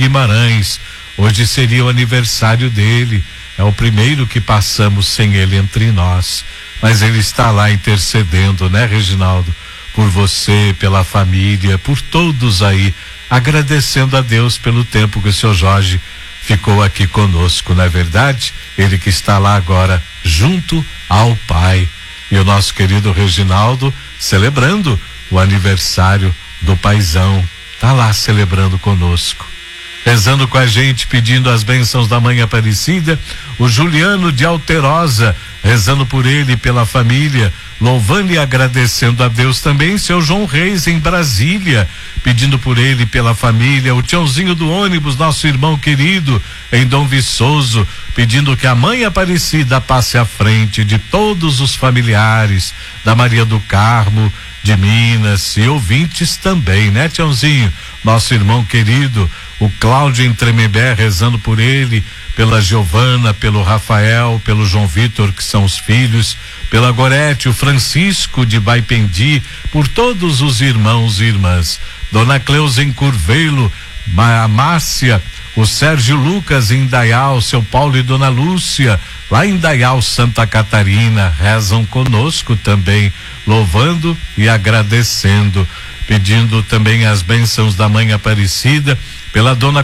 Guimarães. Hoje seria o aniversário dele. É o primeiro que passamos sem ele entre nós. Mas ele está lá intercedendo, né, Reginaldo? Por você, pela família, por todos aí, agradecendo a Deus pelo tempo que o seu Jorge ficou aqui conosco, não é verdade? Ele que está lá agora junto ao Pai. E o nosso querido Reginaldo celebrando o aniversário do paizão, tá lá celebrando conosco. Rezando com a gente, pedindo as bênçãos da Mãe Aparecida, o Juliano de Alterosa, rezando por ele e pela família, louvando e agradecendo a Deus também, seu João Reis em Brasília, pedindo por ele e pela família, o Tiãozinho do ônibus, nosso irmão querido, em Dom Viçoso, pedindo que a Mãe Aparecida passe à frente de todos os familiares, da Maria do Carmo, de Minas, e ouvintes também, né, Tiãozinho? Nosso irmão querido, o Cláudio em Tremembé, rezando por ele, pela Giovana, pelo Rafael, pelo João Vitor, que são os filhos, pela Gorete, o Francisco de Baipendi, por todos os irmãos e irmãs. Dona Cleusa em Curvelo, a Márcia, o Sérgio Lucas em Indaial, seu Paulo e Dona Lúcia, lá em Indaial, Santa Catarina, rezam conosco também, louvando e agradecendo, pedindo também as bênçãos da Mãe Aparecida, pela Dona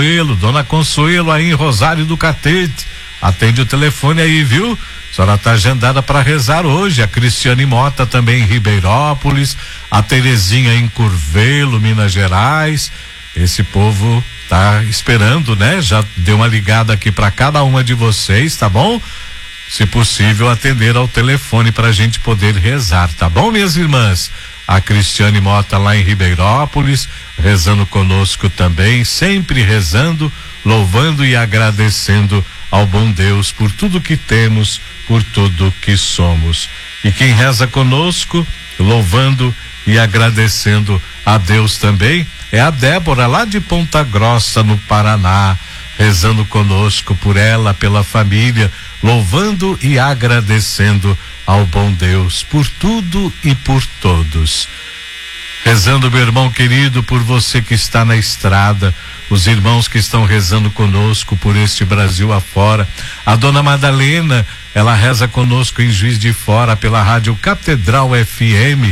Consuelo aí em Rosário do Catete. Atende o telefone aí, viu? A senhora está agendada para rezar hoje. A Cristiane Mota também em Ribeirópolis, a Terezinha em Curvelo, Minas Gerais. Esse povo tá esperando, né? Já deu uma ligada aqui para cada uma de vocês, tá bom? Se possível, atender ao telefone para a gente poder rezar, tá bom, minhas irmãs? A Cristiane Mota lá em Ribeirópolis, rezando conosco também, sempre rezando, louvando e agradecendo ao bom Deus por tudo que temos, por tudo que somos. E quem reza conosco, louvando e agradecendo a Deus também, é a Débora lá de Ponta Grossa, no Paraná, rezando conosco por ela, pela família, louvando e agradecendo ao bom Deus por tudo e por todos. Rezando, meu irmão querido, por você que está na estrada, os irmãos que estão rezando conosco por este Brasil afora. A Dona Madalena, ela reza conosco em Juiz de Fora pela Rádio Catedral FM.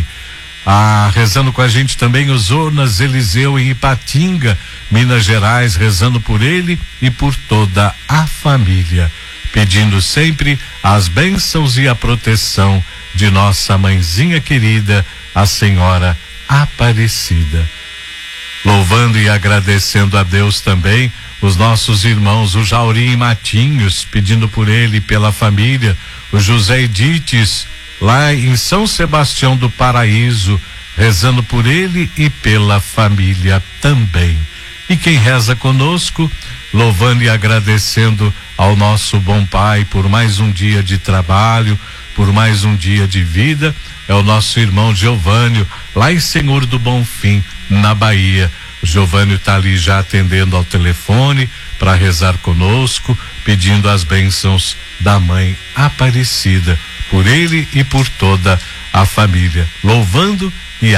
Rezando com a gente também o Zonas Eliseu em Ipatinga, Minas Gerais, rezando por ele e por toda a família, pedindo sempre as bênçãos e a proteção de nossa mãezinha querida, a Senhora Aparecida. Louvando e agradecendo a Deus também os nossos irmãos, o Jauri em Matinhos, pedindo por ele e pela família, o José Edites lá em São Sebastião do Paraíso, rezando por ele e pela família também. E quem reza conosco, louvando e agradecendo ao nosso bom Pai por mais um dia de trabalho, por mais um dia de vida, é o nosso irmão Giovânio, lá em Senhor do Bonfim, na Bahia. O Giovânio está ali já atendendo ao telefone para rezar conosco, pedindo as bênçãos da Mãe Aparecida por ele e por toda a família, louvando